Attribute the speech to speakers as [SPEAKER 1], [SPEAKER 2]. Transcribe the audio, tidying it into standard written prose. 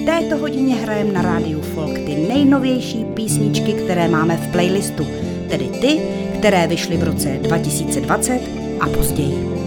[SPEAKER 1] V této hodině hrajeme na rádiu Folk ty nejnovější písničky, které máme v playlistu, tedy ty, které vyšly v roce 2020 a později.